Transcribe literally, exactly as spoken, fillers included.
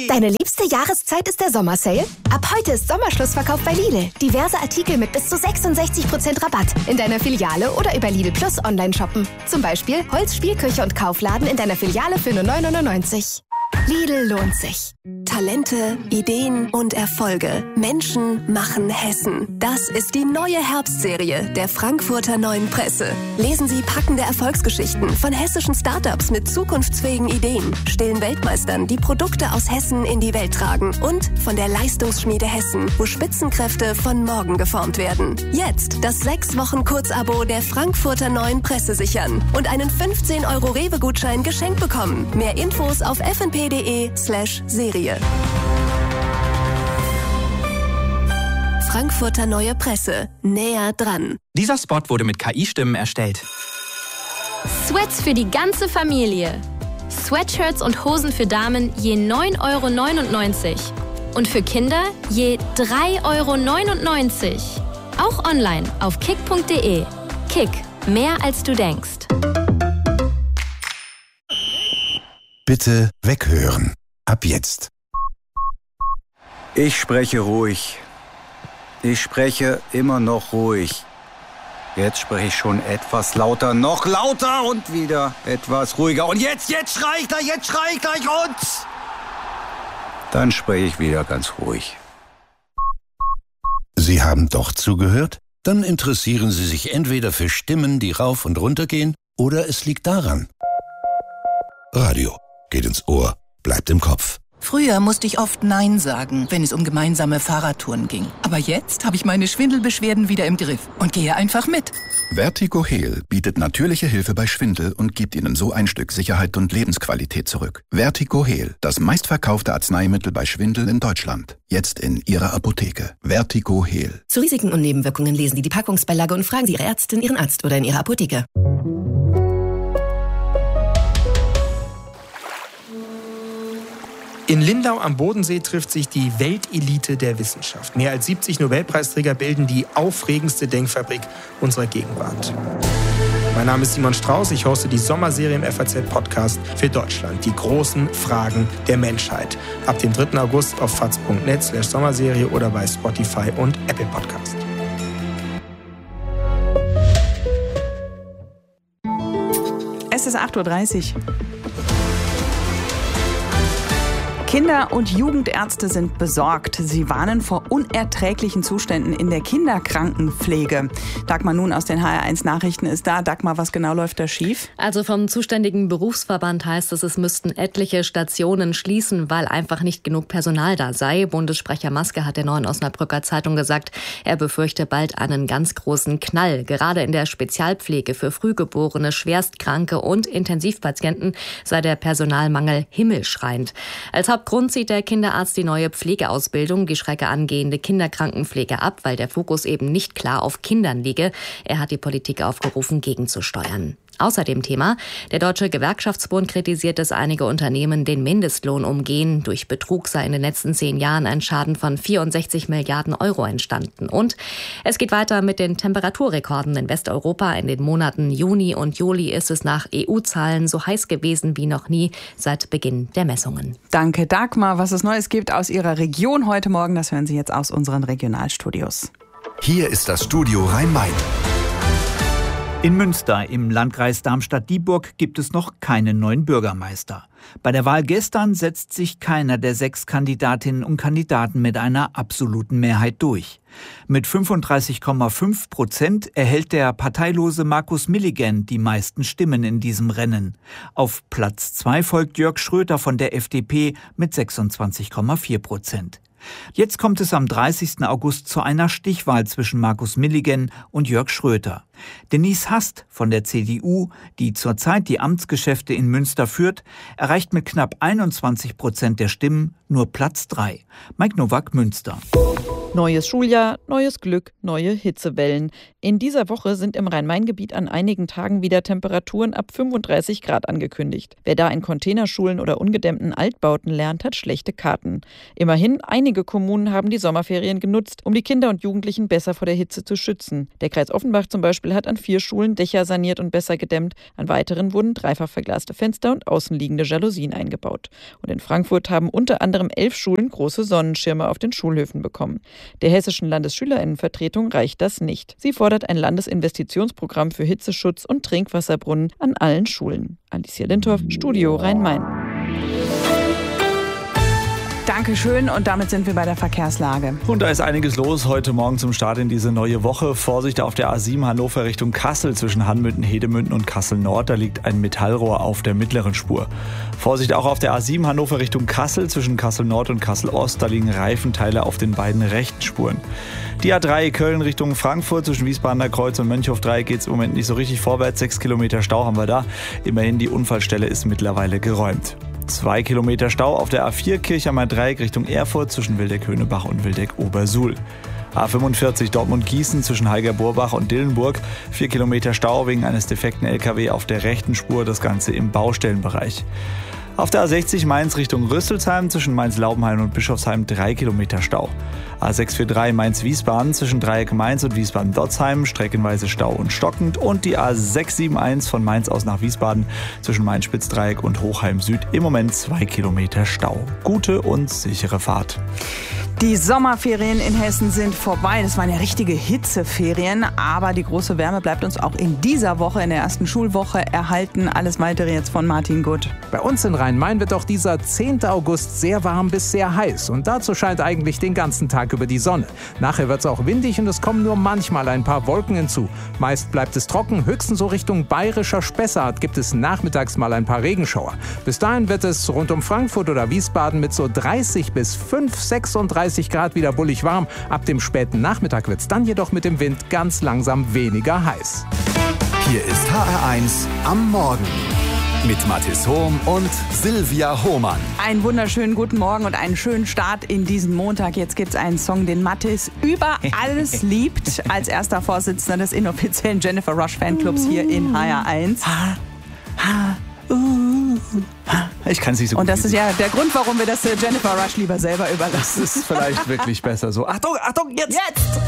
Deine liebste Jahreszeit ist der Sommersale? Ab heute ist Sommerschlussverkauf bei Lidl. Diverse Artikel mit bis zu sechsundsechzig Prozent Rabatt. In deiner Filiale oder über Lidl Plus online shoppen. Zum Beispiel Holz, Spielküche und Kaufladen in deiner Filiale für nur neun neunundneunzig. Lidl lohnt sich. Talente, Ideen und Erfolge. Menschen machen Hessen. Das ist die neue Herbstserie der Frankfurter Neuen Presse. Lesen Sie packende Erfolgsgeschichten von hessischen Startups mit zukunftsfähigen Ideen, stillen Weltmeistern, die Produkte aus Hessen in die Welt tragen und von der Leistungsschmiede Hessen, wo Spitzenkräfte von morgen geformt werden. Jetzt das sechs Wochen Kurzabo der Frankfurter Neuen Presse sichern und einen fünfzehn Euro Rewe-Gutschein geschenkt bekommen. Mehr Infos auf f n p punkt d e slash Serie. Frankfurter Neue Presse. Näher dran. Dieser Spot wurde mit K I-Stimmen erstellt. Sweats für die ganze Familie. Sweatshirts und Hosen für Damen je neun Euro neunundneunzig. Und für Kinder je drei Euro neunundneunzig. Auch online auf kick punkt d e. Kick. Mehr als du denkst. Bitte weghören. Ab jetzt. Ich spreche ruhig. Ich spreche immer noch ruhig. Jetzt spreche ich schon etwas lauter, noch lauter und wieder etwas ruhiger. Und jetzt, jetzt schrei ich gleich, jetzt schrei ich gleich und... Dann spreche ich wieder ganz ruhig. Sie haben doch zugehört? Dann interessieren Sie sich entweder für Stimmen, die rauf und runter gehen, oder es liegt daran. Radio. Geht ins Ohr, bleibt im Kopf. Früher musste ich oft Nein sagen, wenn es um gemeinsame Fahrradtouren ging. Aber jetzt habe ich meine Schwindelbeschwerden wieder im Griff und gehe einfach mit. Vertigo Heal bietet natürliche Hilfe bei Schwindel und gibt Ihnen so ein Stück Sicherheit und Lebensqualität zurück. Vertigo Heal, das meistverkaufte Arzneimittel bei Schwindel in Deutschland. Jetzt in Ihrer Apotheke. Vertigo Heal. Zu Risiken und Nebenwirkungen lesen Sie die Packungsbeilage und fragen Sie Ihre Ärztin, Ihren Arzt oder in Ihrer Apotheke. In Lindau am Bodensee trifft sich die Weltelite der Wissenschaft. Mehr als siebzig Nobelpreisträger bilden die aufregendste Denkfabrik unserer Gegenwart. Mein Name ist Simon Strauß, ich hoste die Sommerserie im F A Z-Podcast für Deutschland. Die großen Fragen der Menschheit. Ab dem dritten August auf faz punkt net slash Sommerserie oder bei Spotify und Apple Podcast. Es ist acht Uhr dreißig. Kinder- und Jugendärzte sind besorgt. Sie warnen vor unerträglichen Zuständen in der Kinderkrankenpflege. Dagmar Nun aus den H R eins Nachrichten ist da. Dagmar, was genau läuft da schief? Also vom zuständigen Berufsverband heißt es, es müssten etliche Stationen schließen, weil einfach nicht genug Personal da sei. Bundessprecher Maske hat der Neuen Osnabrücker Zeitung gesagt, er befürchte bald einen ganz großen Knall. Gerade in der Spezialpflege für Frühgeborene, Schwerstkranke und Intensivpatienten sei der Personalmangel himmelschreiend. Als Hauptgrund sieht der Kinderarzt die neue Pflegeausbildung, die schrecke angehende Kinderkrankenpflege ab, weil der Fokus eben nicht klar auf Kindern liege. Er hat die Politik aufgerufen, gegenzusteuern. Außerdem Thema: Der Deutsche Gewerkschaftsbund kritisiert, dass einige Unternehmen den Mindestlohn umgehen. Durch Betrug sei in den letzten zehn Jahren ein Schaden von vierundsechzig Milliarden Euro entstanden. Und es geht weiter mit den Temperaturrekorden in Westeuropa. In den Monaten Juni und Juli ist es nach E U-Zahlen so heiß gewesen wie noch nie seit Beginn der Messungen. Danke, Dagmar. Was es Neues gibt aus Ihrer Region heute Morgen, das hören Sie jetzt aus unseren Regionalstudios. Hier ist das Studio Rhein-Main. In Münster im Landkreis Darmstadt-Dieburg gibt es noch keinen neuen Bürgermeister. Bei der Wahl gestern setzt sich keiner der sechs Kandidatinnen und Kandidaten mit einer absoluten Mehrheit durch. Mit fünfunddreißig Komma fünf Prozent erhält der parteilose Markus Milligan die meisten Stimmen in diesem Rennen. Auf Platz zwei folgt Jörg Schröter von der F D P mit sechsundzwanzig Komma vier Prozent. Jetzt kommt es am dreißigsten August zu einer Stichwahl zwischen Markus Milligan und Jörg Schröter. Denise Hast von der C D U, die zurzeit die Amtsgeschäfte in Münster führt, erreicht mit knapp einundzwanzig Prozent der Stimmen nur Platz drei. Mike Nowak, Münster. Neues Schuljahr, neues Glück, neue Hitzewellen. In dieser Woche sind im Rhein-Main-Gebiet an einigen Tagen wieder Temperaturen ab fünfunddreißig Grad angekündigt. Wer da in Containerschulen oder ungedämmten Altbauten lernt, hat schlechte Karten. Immerhin, eine Einige Kommunen haben die Sommerferien genutzt, um die Kinder und Jugendlichen besser vor der Hitze zu schützen. Der Kreis Offenbach zum Beispiel hat an vier Schulen Dächer saniert und besser gedämmt. An weiteren wurden dreifach verglaste Fenster und außenliegende Jalousien eingebaut. Und in Frankfurt haben unter anderem elf Schulen große Sonnenschirme auf den Schulhöfen bekommen. Der hessischen Landesschülerinnenvertretung reicht das nicht. Sie fordert ein Landesinvestitionsprogramm für Hitzeschutz und Trinkwasserbrunnen an allen Schulen. Alicia Lindhoff, Studio Rhein-Main. Dankeschön und damit sind wir bei der Verkehrslage. Und da ist einiges los heute Morgen zum Start in diese neue Woche. Vorsicht auf der A sieben Hannover Richtung Kassel zwischen Hanmünden, Hedemünden und Kassel Nord. Da liegt ein Metallrohr auf der mittleren Spur. Vorsicht auch auf der A sieben Hannover Richtung Kassel zwischen Kassel Nord und Kassel Ost. Da liegen Reifenteile auf den beiden rechten Spuren. Die A drei Köln Richtung Frankfurt zwischen Wiesbadener Kreuz und Mönchhof-Dreieck geht es im Moment nicht so richtig vorwärts. Sechs Kilometer Stau haben wir da. Immerhin die Unfallstelle ist mittlerweile geräumt. Zwei Kilometer Stau auf der A vier Kirchheimer Dreieck Richtung Erfurt zwischen Wildeck-Höhnebach und Wildeck-Obersuhl. A fünfundvierzig Dortmund-Gießen zwischen Heiger-Burbach und Dillenburg. Vier Kilometer Stau wegen eines defekten L K W auf der rechten Spur, das Ganze im Baustellenbereich. Auf der A sechzig Mainz Richtung Rüsselsheim zwischen Mainz-Laubenhain und Bischofsheim drei Kilometer Stau. A sechshundertdreiundvierzig Mainz-Wiesbaden zwischen Dreieck Mainz und Wiesbaden-Dotzheim streckenweise Stau und stockend. Und die A sechshundertsiebenundsiebzig von Mainz aus nach Wiesbaden zwischen Mainz-Spitzdreieck und Hochheim Süd im Moment zwei Kilometer Stau. Gute und sichere Fahrt. Die Sommerferien in Hessen sind vorbei. Das waren ja richtige Hitzeferien. Aber die große Wärme bleibt uns auch in dieser Woche, in der ersten Schulwoche, erhalten. Alles Weitere jetzt von Martin Gutt. Bei uns in Rhein-Main wird auch dieser zehnten August sehr warm bis sehr heiß. Und dazu scheint eigentlich den ganzen Tag über die Sonne. Nachher wird es auch windig und es kommen nur manchmal ein paar Wolken hinzu. Meist bleibt es trocken. Höchstens so Richtung bayerischer Spessart gibt es nachmittags mal ein paar Regenschauer. Bis dahin wird es rund um Frankfurt oder Wiesbaden mit so dreißig bis fünf, sechsunddreißig Grad wieder bullig warm. Ab dem späten Nachmittag wird es dann jedoch mit dem Wind ganz langsam weniger heiß. Hier ist H R eins am Morgen mit Mathis Hohm und Silvia Hohmann. Einen wunderschönen guten Morgen und einen schönen Start in diesen Montag. Jetzt gibt es einen Song, den Mathis über alles liebt. Als erster Vorsitzender des inoffiziellen Jennifer Rush Fanclubs hier in H R eins. Ha, ha, uh, ha. Ich kann es nicht so gut. Und das ist ja der Grund, warum wir das Jennifer Rush lieber selber überlassen. Das ist vielleicht wirklich besser so. Achtung, Achtung, jetzt! Jetzt!